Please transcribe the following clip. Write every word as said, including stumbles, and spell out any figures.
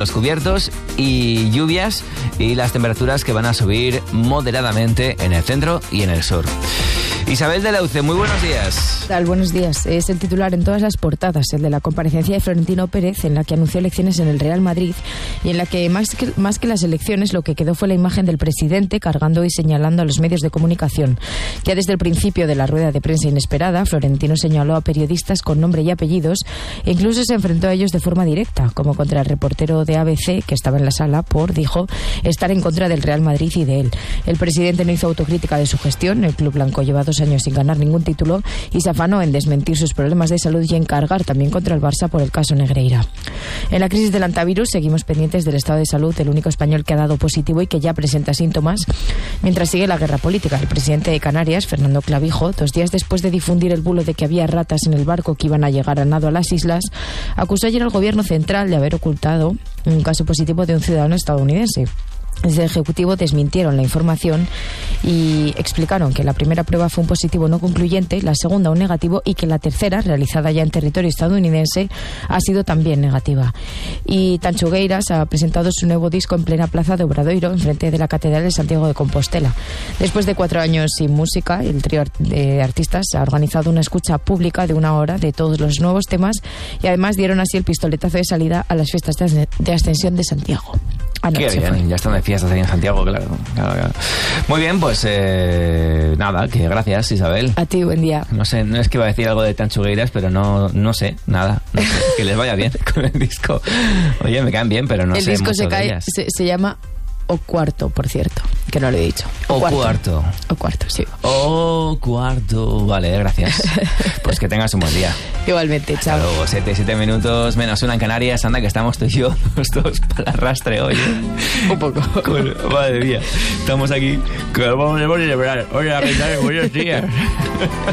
cielos cubiertos y lluvias, y las temperaturas que van a subir moderadamente en el centro y en el sur. Isabel de Leuce, muy buenos días. ¿Qué tal? Buenos días. Es el titular en todas las portadas, el de la comparecencia de Florentino Pérez, en la que anunció elecciones en el Real Madrid y en la que más que, más que las elecciones lo que quedó fue la imagen del presidente cargando y señalando a los medios de comunicación. Ya desde el principio de la rueda de prensa inesperada, Florentino señaló a periodistas con nombre y apellidos e incluso se enfrentó a ellos de forma directa, como contra el reportero de A B C que estaba en la sala por, dijo, estar en contra del Real Madrid y de él. El presidente no hizo autocrítica de su gestión, el club blanco lleva dos años sin ganar ningún título y se afanó en desmentir sus problemas de salud y en cargar también contra el Barça por el caso Negreira. En la crisis del antivirus seguimos pendientes del estado de salud del único español que ha dado positivo y que ya presenta síntomas, mientras sigue la guerra política. El presidente de Canarias, Fernando Clavijo, dos días después de difundir el bulo de que había ratas en el barco que iban a llegar a nado a las islas, acusó ayer al gobierno central de haber ocultado un caso positivo de un ciudadano estadounidense. Desde el Ejecutivo desmintieron la información y explicaron que la primera prueba fue un positivo no concluyente, la segunda un negativo y que la tercera, realizada ya en territorio estadounidense, ha sido también negativa. Y Tanchugueiras ha presentado su nuevo disco en plena plaza de Obradoiro, enfrente de la Catedral de Santiago de Compostela. Después de cuatro años sin música, el trío de artistas ha organizado una escucha pública de una hora de todos los nuevos temas y además dieron así el pistoletazo de salida a las fiestas de Ascensión de Santiago. Qué bien, fue. Ya están de fiestas ahí en Santiago, claro, claro, claro. Muy bien, pues eh, nada, que gracias, Isabel. A ti, buen día. No sé, no es que iba a decir algo de Tanchugueiras, pero no, no sé, nada. No sé, que les vaya bien con el disco. Oye, me caen bien, pero no el sé disco mucho se cae, de ellas. Se, se llama O Cuarto, por cierto, que no lo he dicho. O, o cuarto. cuarto. O Cuarto, sí. O Cuarto, vale, gracias. Pues que tengas un buen día. Igualmente, chao. Hasta luego, siete, siete minutos menos una en Canarias. Anda, que estamos tú y yo, los dos, para el arrastre hoy. Un poco. Con, madre mía, estamos aquí. Que vamos a celebrar. Oye, a buenos días.